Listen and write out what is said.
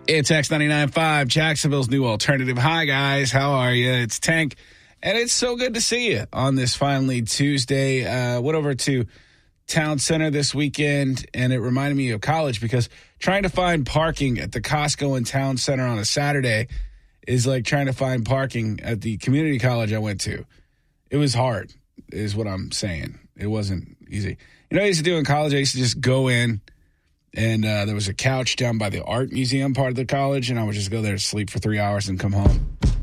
It's X99.5, Jacksonville's new alternative. Hi, guys. How are you? It's Tank, and it's so good to see you on this finally Tuesday. Went over to Town Center this weekend, and it reminded me of college because trying to find parking at the Costco in Town Center on a Saturday is like trying to find parking at the community college I went to. It was hard, is what I'm saying. It wasn't easy. You know what I used to do in college? I used to just go in, and there was a couch down by the art museum part of the college, and I would just go there to sleep for 3 hours and come home.